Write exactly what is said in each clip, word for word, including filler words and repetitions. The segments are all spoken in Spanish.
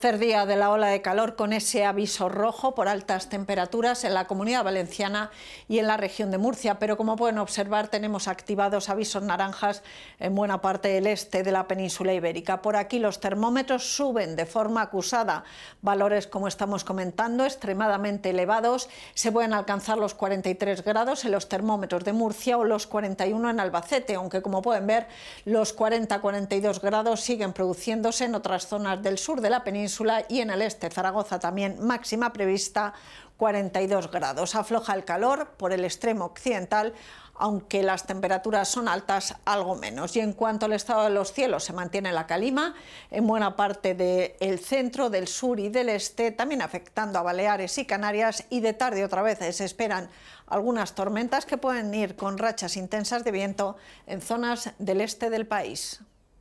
Tercer día de la ola de calor con ese aviso rojo por altas temperaturas en la Comunidad Valenciana y en la región de Murcia, pero como pueden observar tenemos activados avisos naranjas en buena parte del este de la península ibérica. Por aquí los termómetros suben de forma acusada, valores como estamos comentando extremadamente elevados, se pueden alcanzar los cuarenta y tres grados en los termómetros de Murcia o los cuarenta y uno en Albacete, aunque como pueden ver los cuarenta a cuarenta y dos grados siguen produciéndose en otras zonas del sur de la península y en el este, Zaragoza también máxima prevista cuarenta y dos grados. Afloja el calor por el extremo occidental, aunque las temperaturas son altas, algo menos. Y en cuanto al estado de los cielos, se mantiene la calima en buena parte del centro, del sur y del este, también afectando a Baleares y Canarias, y de tarde otra vez se esperan algunas tormentas que pueden ir con rachas intensas de viento en zonas del este del país.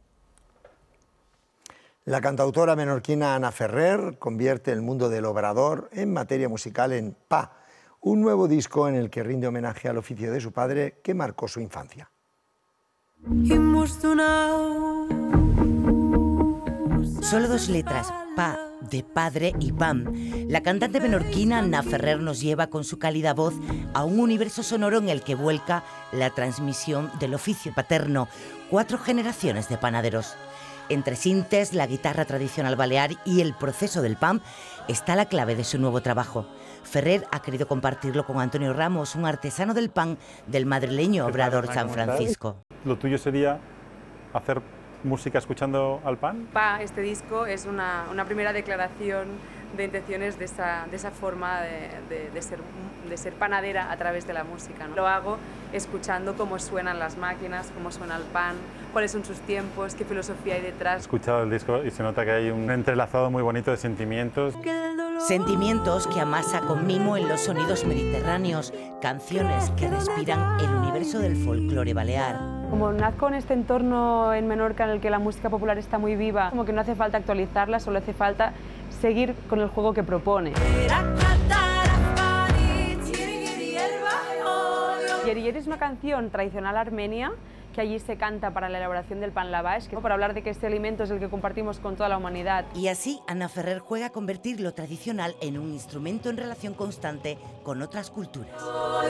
La cantautora menorquina Ana Ferrer convierte el mundo del obrador en materia musical en Pa, un nuevo disco en el que rinde homenaje al oficio de su padre que marcó su infancia. Solo dos letras, Pa, de padre y pam. La cantante menorquina Ana Ferrer nos lleva con su cálida voz a un universo sonoro en el que vuelca la transmisión del oficio paterno. Cuatro generaciones de panaderos. Entre sintes, la guitarra tradicional balear y el proceso del pan está la clave de su nuevo trabajo. Ferrer ha querido compartirlo con Antonio Ramos, un artesano del pan del madrileño Obrador San Francisco. ¿Lo tuyo sería hacer música escuchando al pan? Pa, este disco es una, una primera declaración de intenciones de esa, de esa forma de, de, de, ser, de ser panadera a través de la música, ¿no? Lo hago escuchando cómo suenan las máquinas, cómo suena el pan, cuáles son sus tiempos, qué filosofía hay detrás. He escuchado el disco y se nota que hay un entrelazado muy bonito de sentimientos. Sentimientos que amasa con mimo en los sonidos mediterráneos, canciones que respiran el universo del folclore balear. Como nazco en este entorno en Menorca en el que la música popular está muy viva, como que no hace falta actualizarla, solo hace falta seguir con el juego que propone. Yeri Yeri es una canción tradicional armenia que allí se canta para la elaboración del pan lavash, que para hablar de que este alimento es el que compartimos con toda la humanidad. Y así Ana Ferrer juega a convertir lo tradicional en un instrumento en relación constante con otras culturas.